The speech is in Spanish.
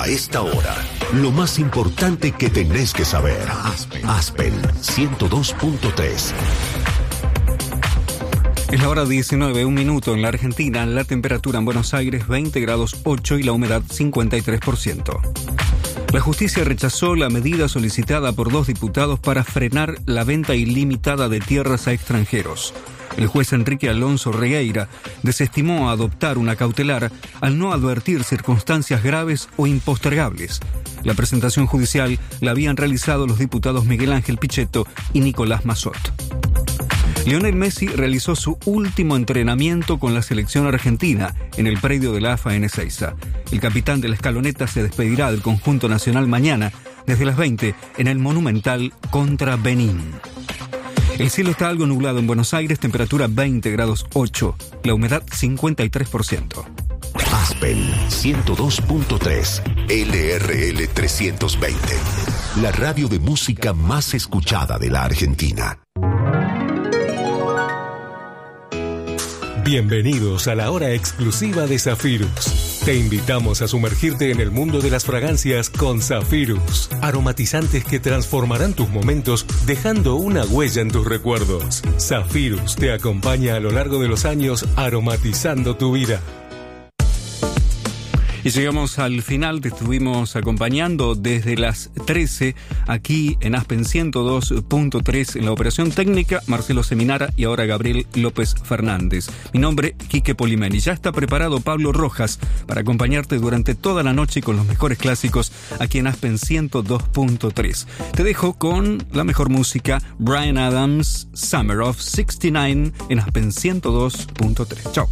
esta hora, lo más importante que tenés que saber. Aspen 102.3. Es la hora 19, un minuto en la Argentina. La temperatura en Buenos Aires 20 grados 8 y la humedad 53%. La justicia rechazó la medida solicitada por 2 diputados para frenar la venta ilimitada de tierras a extranjeros. El juez Enrique Alonso Regueira desestimó adoptar una cautelar al no advertir circunstancias graves o impostergables. La presentación judicial la habían realizado los diputados Miguel Ángel Pichetto y Nicolás Massot. Lionel Messi realizó su último entrenamiento con la selección argentina en el predio de la AFA en Ezeiza. El capitán de la escaloneta se despedirá del conjunto nacional mañana desde las 20 en el Monumental contra Benín. El cielo está algo nublado en Buenos Aires, temperatura 20 grados 8, la humedad 53%. Aspen 102.3, LRL 320, la radio de música más escuchada de la Argentina. Bienvenidos a la hora exclusiva de Zafirus. Te invitamos a sumergirte en el mundo de las fragancias con Zafirus. Aromatizantes que transformarán tus momentos dejando una huella en tus recuerdos. Zafirus te acompaña a lo largo de los años aromatizando tu vida. Y llegamos al final, te estuvimos acompañando desde las 13 aquí en Aspen 102.3 en la operación técnica, Marcelo Seminara y ahora Gabriel López Fernández. Mi nombre, Quique Polimeni. Ya está preparado Pablo Rojas para acompañarte durante toda la noche con los mejores clásicos aquí en Aspen 102.3. Te dejo con la mejor música, Bryan Adams, Summer of 69 en Aspen 102.3. Chao.